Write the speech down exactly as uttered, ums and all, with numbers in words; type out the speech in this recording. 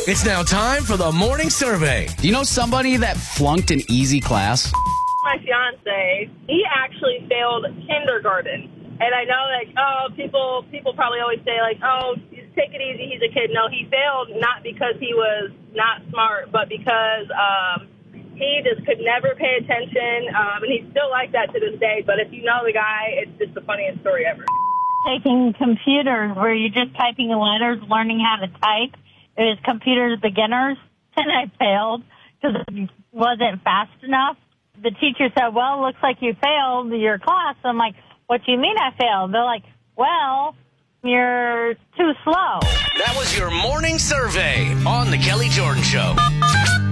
It's now time for the morning survey. Do you know somebody that flunked an easy class? My fiance, he actually failed kindergarten. And I know, like, oh, people people probably always say, like, oh, take it easy, he's a kid. No, he failed not because he was not smart, but because um, he just could never pay attention. Um, and he's still like that to this day. But if you know the guy, it's just the funniest story ever. Taking computers where you're just typing letters, learning how to type. It was computers beginners, and I failed because it wasn't fast enough. The teacher said, well, looks like you failed your class. I'm like, what do you mean I failed? They're like, well, you're too slow. That was your morning survey on The Kelly Jordan Show.